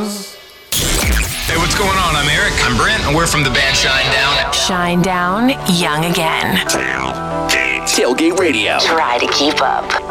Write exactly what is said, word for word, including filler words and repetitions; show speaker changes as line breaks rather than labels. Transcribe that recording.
Hey, what's going on? I'm Eric. I'm Brent, and we're from the band Shine Down.
Shine Down, young again.
Tailgate Radio.
Try to keep up.